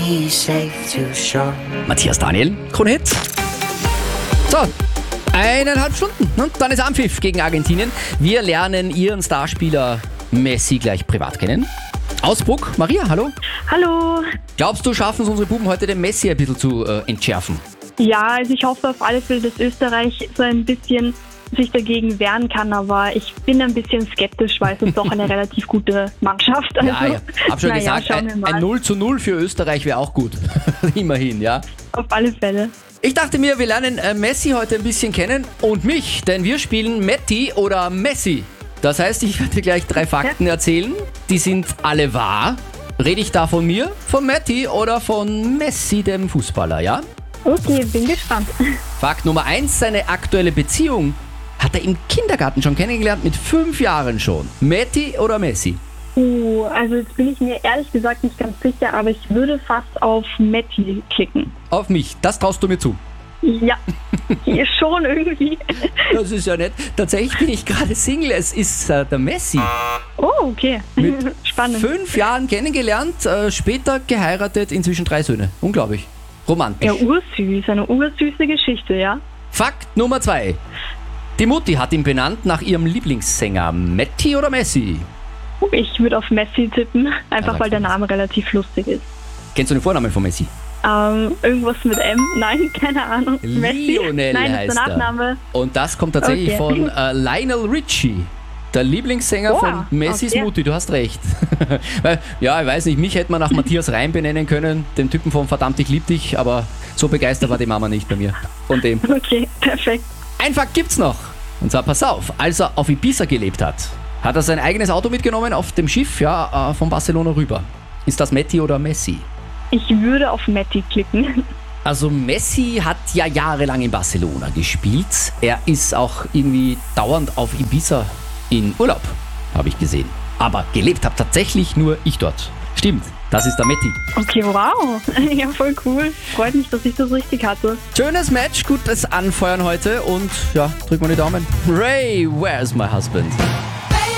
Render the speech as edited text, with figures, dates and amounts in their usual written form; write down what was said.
be safe to shore. Matthias Daniel, Kronhit. So, 1,5 Stunden und dann ist Anpfiff gegen Argentinien. Wir lernen ihren Starspieler Messi gleich privat kennen. Ausbruck, Maria, hallo. Hallo. Glaubst du, schaffen es unsere Buben heute, den Messi ein bisschen zu entschärfen? Ja, also ich hoffe auf alle Fälle, dass Österreich so ein bisschen sich dagegen wehren kann, aber ich bin ein bisschen skeptisch, weil es ist doch eine relativ gute Mannschaft. Also, Ja. Hab schon gesagt, schauen wir mal. ein 0:0 für Österreich wäre auch gut. Immerhin, ja. Auf alle Fälle. Ich dachte mir, wir lernen Messi heute ein bisschen kennen und mich, denn wir spielen Metti oder Messi. Das heißt, ich werde dir gleich 3 Fakten erzählen, die sind alle wahr. Rede ich da von mir, von Metti oder von Messi, dem Fußballer, ja? Okay, bin gespannt. Fakt Nummer 1, seine aktuelle Beziehung hat er im Kindergarten schon kennengelernt, mit 5 Jahren schon. Metti oder Messi? Also jetzt bin ich mir ehrlich gesagt nicht ganz sicher, aber ich würde fast auf Metti klicken. Auf mich, das traust du mir zu. Ja, hier schon irgendwie. Das ist ja nett. Tatsächlich bin ich gerade Single, es ist der Messi. Oh, okay. Mit Spannend. 5 Jahren kennengelernt, später geheiratet, inzwischen 3 Söhne. Unglaublich. Romantisch. Ja, ursüß, eine ursüße Geschichte, ja. Fakt Nummer 2. Die Mutti hat ihn benannt nach ihrem Lieblingssänger. Metti oder Messi? Ich würde auf Messi tippen, einfach sagst weil der du Name relativ lustig ist. Kennst du den Vornamen von Messi? Irgendwas mit M? Nein, keine Ahnung. Messi? Lionel Nein, das heißt ist der Nachname. er. Und das kommt tatsächlich Okay. von Lionel Richie. Der Lieblingssänger von Messis okay. Mutti, du hast recht. Weil, ja, ich weiß nicht, mich hätte man nach Matthias Reim benennen können, dem Typen von Verdammt, ich lieb dich, aber so begeistert war die Mama nicht bei mir von dem. Okay, perfekt. Ein Fakt gibt's noch. Und zwar, pass auf, als er auf Ibiza gelebt hat, hat er sein eigenes Auto mitgenommen auf dem Schiff, ja, von Barcelona rüber. Ist das Metti oder Messi? Ich würde auf Metti klicken. Also Messi hat ja jahrelang in Barcelona gespielt. Er ist auch irgendwie dauernd auf Ibiza in Urlaub, habe ich gesehen. Aber gelebt habe tatsächlich nur ich dort. Stimmt, das ist der Metti. Okay, wow. Ja, voll cool. Freut mich, dass ich das richtig hatte. Schönes Match, gutes Anfeuern heute und ja, drück mal die Daumen. Ray, where's my husband?